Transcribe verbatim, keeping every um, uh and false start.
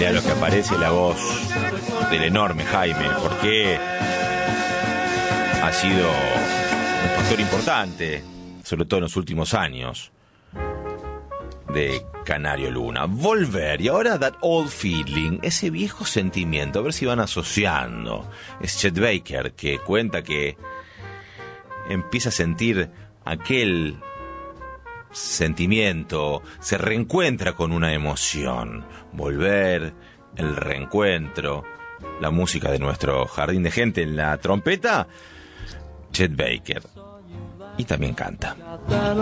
A lo que aparece la voz del enorme Jaime, porque ha sido un factor importante, sobre todo en los últimos años, de Canario Luna. Volver, y ahora That Old Feeling, ese viejo sentimiento, a ver si van asociando. Es Chet Baker, que cuenta que empieza a sentir aquel sentimiento, se reencuentra con una emoción. Volver, el reencuentro, la música de nuestro Jardín de Gente en la trompeta, Chet Baker. Y también canta.